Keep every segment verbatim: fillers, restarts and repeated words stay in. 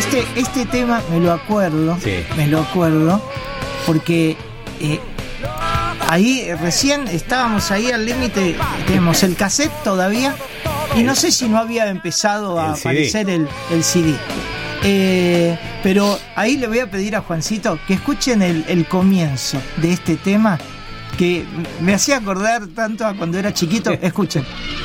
Este, este tema me lo acuerdo, Sí. me lo acuerdo, porque eh, ahí recién estábamos ahí al límite, tenemos el cassette todavía, y no sé si no había empezado a El C D. aparecer el, el C D. Eh, pero ahí le voy a pedir a Juancito que escuchen el, el comienzo de este tema, que me hacía acordar tanto a cuando era chiquito. Escuchen.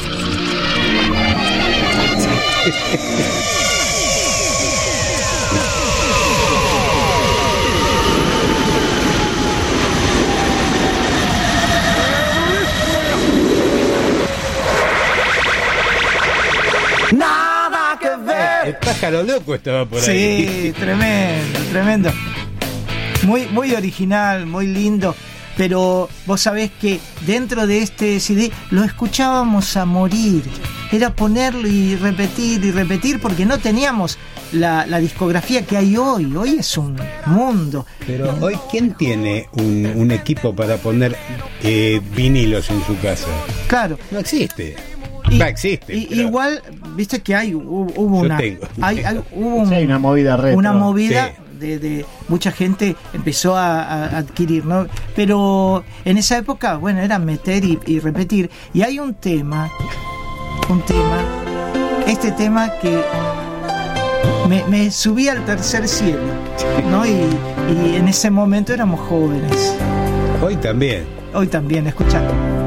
Nada que ver. El pájaro loco estaba por Sí, ahí. tremendo, tremendo. Muy, muy original, muy lindo. Pero vos sabés que dentro de este C D lo escuchábamos a morir. Era ponerlo y repetir y repetir, porque no teníamos la, la discografía que hay hoy. Hoy es un mundo. Pero hoy, ¿quién tiene un, un equipo para poner eh, vinilos en su casa? Claro. No existe. Y- Va, existe. y- pero- igual, viste que hay, hubo, hubo Yo una, tengo. hay, hay- hubo un- Sí, hay una movida retro. una movida Sí. de, de mucha gente empezó a, a adquirir, ¿no? Pero en esa época, bueno, era meter y, y repetir. Y hay un tema, un tema, este tema que me, me subí al tercer cielo, ¿no? Y, y en ese momento éramos jóvenes. Hoy también. Hoy también, escuchando.